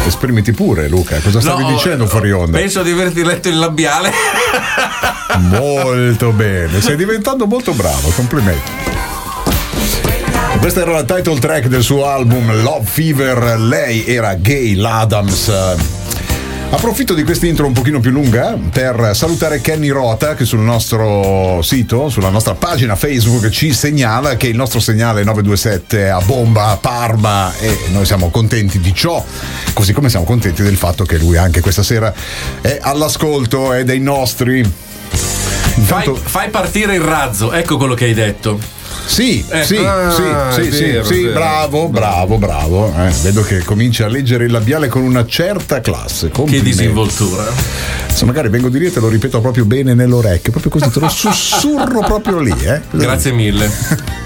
Esprimiti pure, Luca, cosa stavi dicendo fuori onda? Penso di averti letto il labiale. Molto bene, stai diventando molto bravo, complimenti. Questa era la title track del suo album Love Fever, lei era Gayle Adams. Approfitto di quest'intro un pochino più lunga per salutare Kenny Rota, che sul nostro sito, sulla nostra pagina Facebook, ci segnala che il nostro segnale 927 a bomba a Parma, e noi siamo contenti di ciò, così come siamo contenti del fatto che lui anche questa sera è all'ascolto, è dei nostri. Intanto... Fai partire il razzo, ecco quello che hai detto. Sì, vero. Bravo. Vedo che cominci a leggere il labiale con una certa classe. Che disinvoltura. Se magari vengo di lì e te lo ripeto proprio bene nell'orecchio, proprio così te lo sussurro proprio lì. Grazie mille.